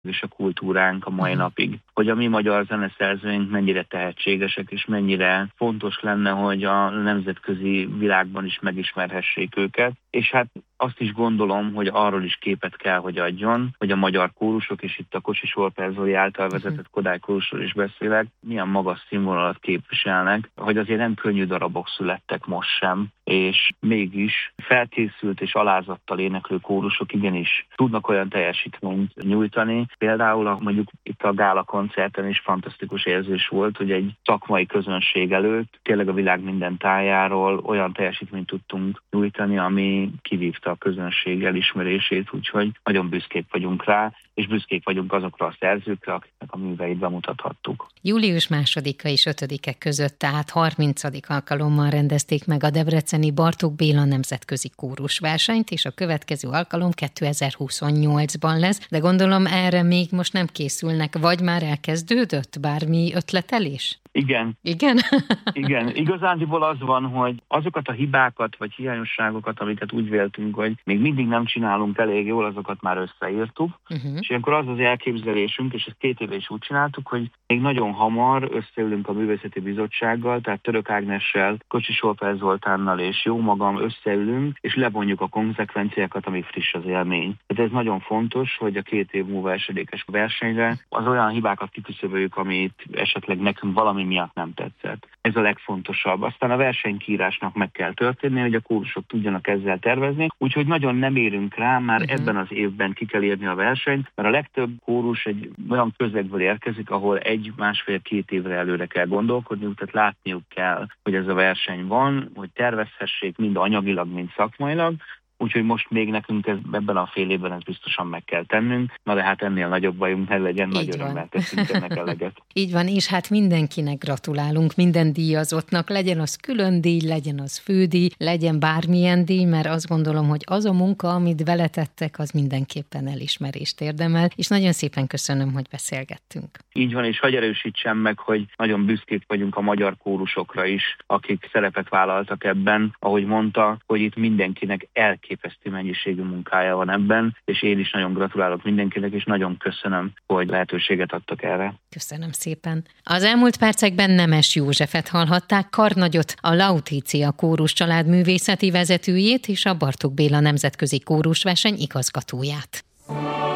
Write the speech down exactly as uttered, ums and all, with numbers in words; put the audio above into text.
és a kultúránk a mai Uh-huh. napig. Hogy a mi magyar zeneszerzőink mennyire tehetségesek, és mennyire fontos lenne, hogy a nemzetközi világban is megismerhessék őket. És hát azt is gondolom, hogy arról is képet kell, hogy adjon, hogy a magyar kórusok, és itt a Kocsis Orper Zoli által vezetett Kodály kórusról is beszélek, milyen magas színvonalat képviselnek, hogy azért nem könnyű darabok születtek most sem, és mégis felkészült és alázattal éneklő kórusok igenis tudnak olyan teljesítményt nyújtani. Például mondjuk itt a gála koncerten is fantasztikus érzés volt, hogy egy szakmai közönség előtt tényleg a világ minden tájáról olyan teljesítményt tudtunk nyújtani, ami kivívta a közönség elismerését, úgyhogy nagyon büszkék vagyunk rá, és büszkék vagyunk azokra a szerzőkre, akiknek a műveit bemutathattuk. Július másodika és ötödike között, tehát harmincadik alkalommal rendezték meg a debreceni Bartók Béla nemzetközi kórusversenyt, és a következő alkalom kétezer-huszonnyolcban lesz, de gondolom erre még most nem készülnek, vagy már elkezdődött bármi ötletelés? Igen. Igen? Igen. Igazándiból az van, hogy azokat a hibákat vagy hiányosságokat, amiket úgy véltünk, hogy még mindig nem csinálunk elég jól, azokat már összeírtuk. Uh-huh. És ilyenkor az az elképzelésünk, és ezt két éve is úgy csináltuk, hogy még nagyon hamar összeülünk a Művészeti Bizottsággal, tehát Török Ágnessel, Kocsis Orper Zoltánnal és jó magam összeülünk, és levonjuk a konzekvenciákat, amíg friss az élmény. Tehát ez nagyon fontos, hogy a két év múlva esedékes versenyre az olyan hibákat kiküszöböljük, amit esetleg nekünk valami miatt nem tetszett. Ez a legfontosabb. Aztán a versenykiírásnak meg kell történni, hogy a kórusok tudjanak ezzel tervezni, úgyhogy nagyon nem érünk rá, már uh-huh. ebben az évben ki kell írni a versenyt, mert a legtöbb kórus egy olyan közegből érkezik, ahol egy, másfél-két évre előre kell gondolkodniuk, tehát látniuk kell, hogy ez a verseny van, hogy tervezhessék mind anyagilag, mind szakmailag. Úgyhogy most még nekünk ez, ebben a fél évben ezt biztosan meg kell tennünk, na de hát ennél nagyobb bajunk ne legyen, Így nagy van. örömmel teszünk ennek eleget. Így van, és hát mindenkinek gratulálunk, minden díjazottnak, legyen az külön díj, legyen az fődíj, legyen bármilyen díj, mert azt gondolom, hogy az a munka, amit veletettek, az mindenképpen elismerést érdemel, és nagyon szépen köszönöm, hogy beszélgettünk. Így van, és hadd erősítsem meg, hogy nagyon büszkék vagyunk a magyar kórusokra is, akik szerepet vállaltak ebben, ahogy mondta, hogy itt mindenkinek elképesztő elképesztő mennyiségű munkája van ebben, és én is nagyon gratulálok mindenkinek, és nagyon köszönöm, hogy lehetőséget adtak erre. Köszönöm szépen. Az elmúlt percekben Nemes Józsefet hallhatták, karnagyot, a Lautícia Kórus család művészeti vezetőjét és a Bartók Béla nemzetközi kórusverseny igazgatóját.